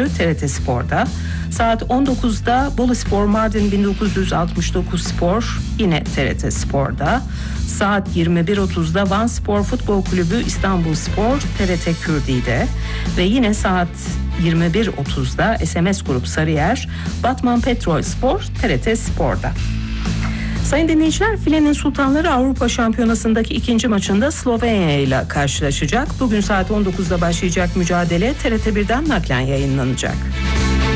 TRT Spor'da. Saat 19'da Boluspor Mardin 1969 Spor yine TRT Spor'da. Saat 21.30'da Van Spor Futbol Kulübü İstanbul Spor TRT Kürdi'de ve yine saat 21.30'da SMS Grup Sarıyer Batman Petrol Spor TRT Spor'da. Sayın dinleyiciler, Filenin Sultanları Avrupa Şampiyonası'ndaki ikinci maçında Slovenya ile karşılaşacak. Bugün saat 19'da başlayacak mücadele TRT 1'den naklen yayınlanacak.